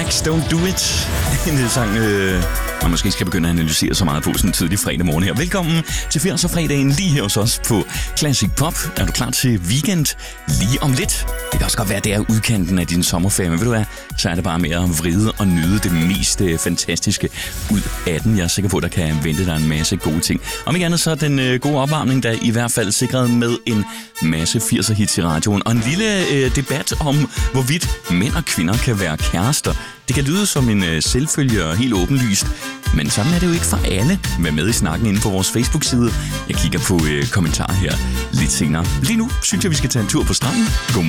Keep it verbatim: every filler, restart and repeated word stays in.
Wax, Don't Do It. En sang, øh, man måske skal begynde at analysere så meget på sådan en tidlig fredag morgen her. Velkommen til firser-fredagen lige her hos os på Classic Pop. Er du klar til weekend lige om lidt? Det kan også godt være, det er udkanten af din sommerferie, men ved du hvad, så er det bare med at vride og nyde det mest øh, fantastiske ud af den. Jeg er sikker på, at der kan vente dig en masse gode ting. Om ikke andet så er den øh, gode opvarmning, der i hvert fald sikret med en masse firser-hits i radioen. Og en lille øh, debat om, hvorvidt mænd og kvinder kan være kærester. Det kan lyde som en øh, selvfølge og helt åbenlyst, men sådan er det jo ikke for alle. Vær med i snakken inde på vores Facebook-side. Jeg kigger på øh, kommentarer her lidt senere. Lige nu synes jeg, vi skal tage en tur på stranden. God